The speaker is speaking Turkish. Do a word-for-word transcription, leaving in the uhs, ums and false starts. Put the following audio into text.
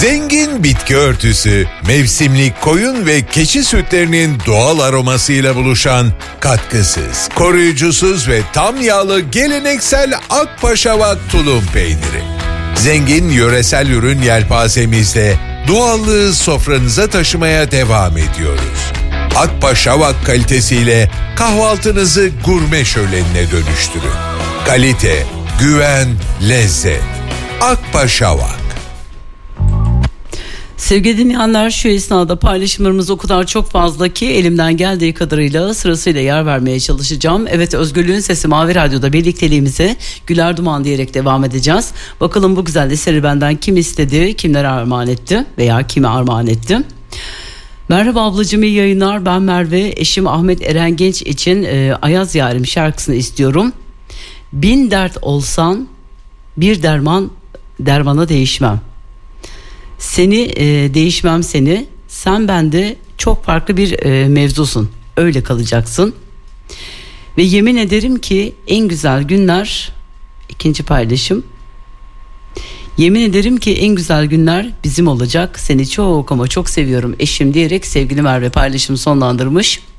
Zengin bitki örtüsü, mevsimlik koyun ve keçi sütlerinin doğal aromasıyla buluşan katkısız, koruyucusuz ve tam yağlı geleneksel Akpaşavak tulum peyniri. Zengin yöresel ürün yelpazemizle doğallığı sofranıza taşımaya devam ediyoruz. Akpaşavak kalitesiyle kahvaltınızı gurme şölenine dönüştürün. Kalite, güven, lezzet. Akpaşavak. Sevgili dinleyenler, şu esnada paylaşımlarımız o kadar çok fazla ki elimden geldiği kadarıyla sırasıyla yer vermeye çalışacağım. Evet, Özgürlüğün Sesi Mavi Radyo'da birlikteliğimize Güler Duman diyerek devam edeceğiz. Bakalım bu güzel eseri benden kim istedi, kimlere armağan etti veya kime armağan etti? Merhaba ablacığım, iyi yayınlar. Ben Merve, eşim Ahmet Eren Genç için e, Ayaz Yarim şarkısını istiyorum. Bin dert olsan bir derman dermana değişmem. Seni e, değişmem seni, sen bende çok farklı bir e, mevzusun, öyle kalacaksın. Ve yemin ederim ki en güzel günler, ikinci paylaşım. Yemin ederim ki en güzel günler bizim olacak. Seni çok ama çok seviyorum eşim diyerek sevgili Merve paylaşımı sonlandırmış.